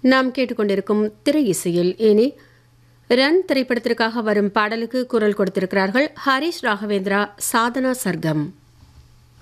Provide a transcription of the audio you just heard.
நாம் கேட்டுக்கொண்டிருக்கும் திரை இசையில் இனி ரன் திரைப்படத்திற்காக வரும் பாடலுக்கு குரல் கொடுத்திருக்கிறார்கள் ஹரிஷ் ராகவேந்திரா, சாதனா சர்கம்.